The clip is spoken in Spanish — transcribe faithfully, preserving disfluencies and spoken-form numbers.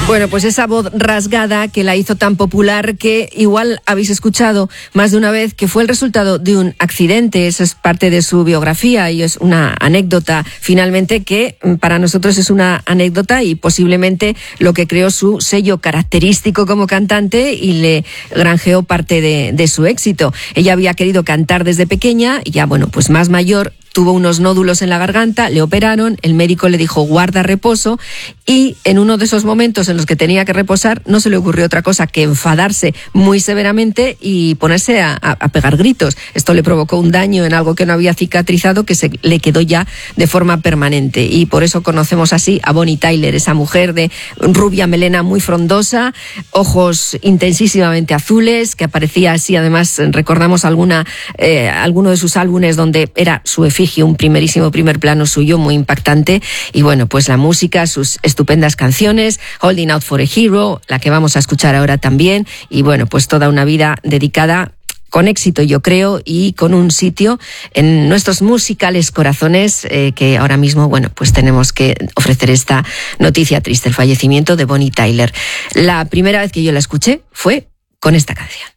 Bueno, pues esa voz rasgada que la hizo tan popular, que igual habéis escuchado más de una vez, que fue el resultado de un accidente. Eso es parte de su biografía y es una anécdota, finalmente, que para nosotros es una anécdota y posiblemente lo que creó su sello característico como cantante y le granjeó parte de, de su éxito. Ella había querido cantar desde pequeña y ya, bueno, pues más mayor, tuvo unos nódulos en la garganta, le operaron, el médico le dijo guarda reposo y en uno de esos momentos en los que tenía que reposar no se le ocurrió otra cosa que enfadarse muy severamente y ponerse a, a pegar gritos. Esto le provocó un daño en algo que no había cicatrizado, que se le quedó ya de forma permanente, y por eso conocemos así a Bonnie Tyler, esa mujer de rubia melena muy frondosa, ojos intensísimamente azules, que aparecía así. Además recordamos alguna eh, alguno de sus álbumes donde era su efigie, un primerísimo primer plano suyo muy impactante. Y bueno, pues la música, sus estupendas canciones, Holding Out for a Hero, la que vamos a escuchar ahora también, y bueno, pues toda una vida dedicada con éxito, yo creo, y con un sitio en nuestros musicales corazones, eh, que ahora mismo, bueno, pues tenemos que ofrecer esta noticia triste, el fallecimiento de Bonnie Tyler. La primera vez que yo la escuché fue con esta canción.